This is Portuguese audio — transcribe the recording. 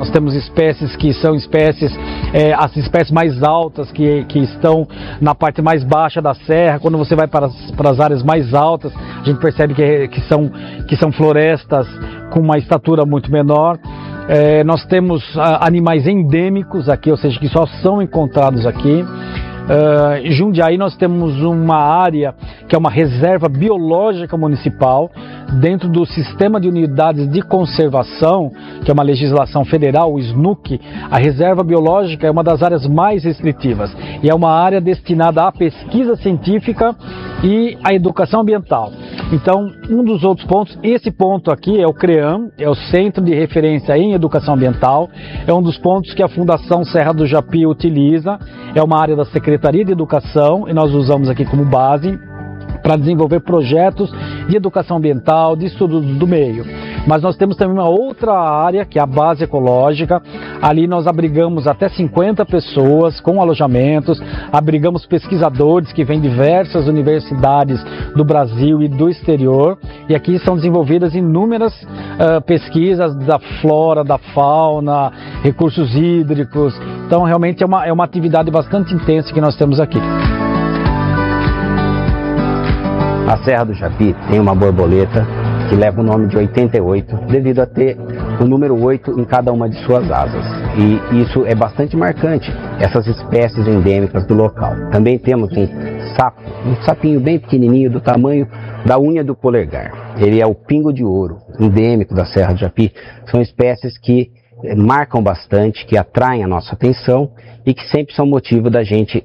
Nós temos espécies que são espécies, as espécies mais altas que estão na parte mais baixa da serra. Quando você vai para as áreas mais altas, a gente percebe que são florestas com uma estatura muito menor. Nós temos animais endêmicos aqui, ou seja, que só são encontrados aqui. Em Jundiaí nós temos uma área que é uma reserva biológica municipal dentro do Sistema de Unidades de Conservação, que é uma legislação federal, o SNUC. A reserva biológica é uma das áreas mais restritivas e é uma área destinada à pesquisa científica e à educação ambiental. Então, um dos outros pontos, esse ponto aqui é o CREAM, é o Centro de Referência em Educação Ambiental, é um dos pontos que a Fundação Serra do Japi utiliza, é uma área da Secretaria de Educação e nós usamos aqui como base para desenvolver projetos de educação ambiental, de estudos do meio. Mas nós temos também uma outra área, que é a base ecológica. Ali nós abrigamos até 50 pessoas com alojamentos, abrigamos pesquisadores que vêm de diversas universidades do Brasil e do exterior. E aqui são desenvolvidas inúmeras pesquisas da flora, da fauna, recursos hídricos. Então realmente é uma atividade bastante intensa que nós temos aqui. A Serra do Japi tem uma borboleta que leva o nome de 88, devido a ter o número 8 em cada uma de suas asas. E isso é bastante marcante, essas espécies endêmicas do local. Também temos um sapo, um sapinho bem pequenininho do tamanho da unha do polegar. Ele é o pingo de ouro, endêmico da Serra do Japi. São espécies que marcam bastante, que atraem a nossa atenção e que sempre são motivo da gente